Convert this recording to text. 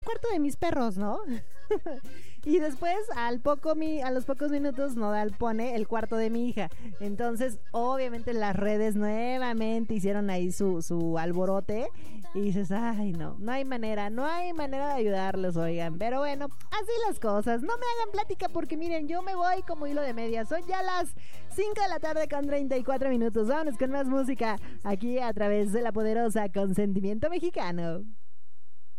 cuarto de mis perros, ¿no? Y después, a los pocos minutos, Nodal pone el cuarto de mi hija. Entonces, obviamente, las redes nuevamente hicieron ahí su alborote. Y dices, ay, no hay manera de ayudarlos, oigan. Pero bueno, así las cosas. No me hagan plática porque miren, yo me voy como hilo de media. Son ya las 5 de la tarde con 34 minutos. Vámonos con más música aquí a través de la poderosa Consentimiento Mexicano.